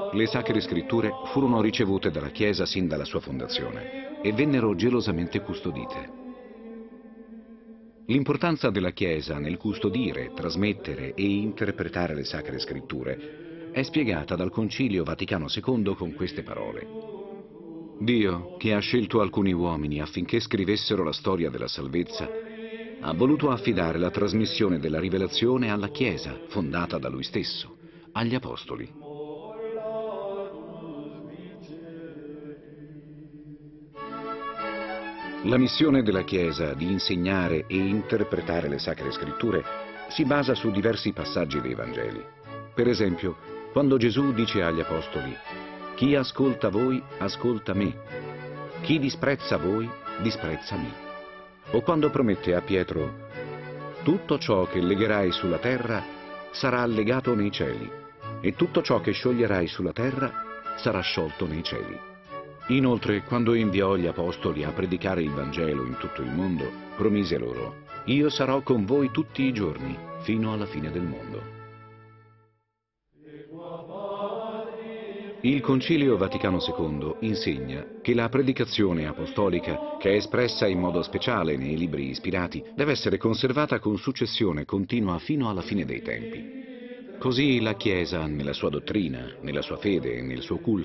Le Sacre Scritture furono ricevute dalla Chiesa sin dalla sua fondazione e vennero gelosamente custodite. L'importanza della Chiesa nel custodire, trasmettere e interpretare le Sacre Scritture è spiegata dal Concilio Vaticano II con queste parole. Dio, che ha scelto alcuni uomini affinché scrivessero la storia della salvezza, ha voluto affidare la trasmissione della rivelazione alla Chiesa, fondata da Lui stesso, agli Apostoli. La missione della Chiesa di insegnare e interpretare le Sacre Scritture si basa su diversi passaggi dei Vangeli. Per esempio, quando Gesù dice agli Apostoli: «Chi ascolta voi, ascolta me. Chi disprezza voi, disprezza me». O quando promette a Pietro: «Tutto ciò che legherai sulla terra sarà legato nei cieli, e tutto ciò che scioglierai sulla terra sarà sciolto nei cieli». Inoltre, quando inviò gli Apostoli a predicare il Vangelo in tutto il mondo, promise loro: «Io sarò con voi tutti i giorni, fino alla fine del mondo». Il Concilio Vaticano II insegna che la predicazione apostolica, che è espressa in modo speciale nei libri ispirati, deve essere conservata con successione continua fino alla fine dei tempi. Così la Chiesa, nella sua dottrina, nella sua fede e nel suo culto,